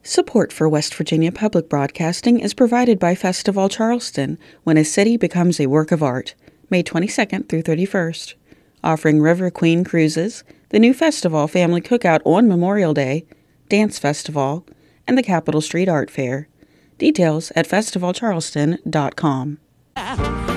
Support for West Virginia Public Broadcasting is provided by Festival Charleston, when a city becomes a work of art, May 22nd through 31st. Offering River Queen cruises, the new festival family cookout on Memorial Day, dance festival, and the Capitol Street Art Fair. Details at festivalcharleston.com.